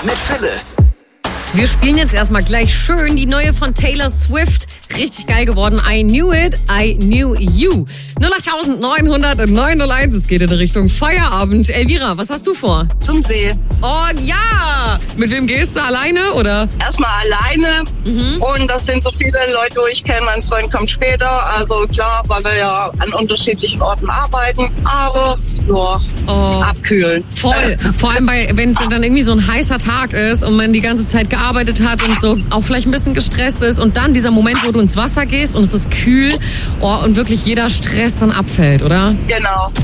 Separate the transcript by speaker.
Speaker 1: mit Phyllis.
Speaker 2: Wir spielen jetzt erstmal gleich schön die neue von Taylor Swift. Richtig geil geworden. I knew it, I knew you. 08901. Es geht in Richtung Feierabend. Elvira, was hast du vor?
Speaker 3: Zum See.
Speaker 2: Oh ja! Mit wem gehst du? Alleine oder?
Speaker 3: Erstmal alleine und das sind so viele Leute, die ich kenne. Mein Freund kommt später, also klar, weil wir ja an unterschiedlichen Orten arbeiten, aber ja, abkühlen.
Speaker 2: Voll. Vor allem, wenn es dann irgendwie so ein heißer Tag ist und man die ganze Zeit gearbeitet hat und so auch vielleicht ein bisschen gestresst ist und dann dieser Moment, wo du ins Wasser gehst und es ist kühl und wirklich jeder Stress dann abfällt, oder?
Speaker 3: Genau.